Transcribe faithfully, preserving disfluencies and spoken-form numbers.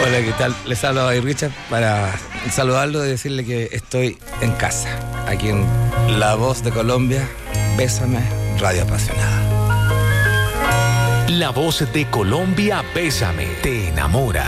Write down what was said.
Hola, ¿qué tal? Les hablo a Richard para saludarlo y decirle que estoy en casa, aquí en La Voz de Colombia, Bésame, Radio Apasionada. La Voz de Colombia, Bésame, te enamora.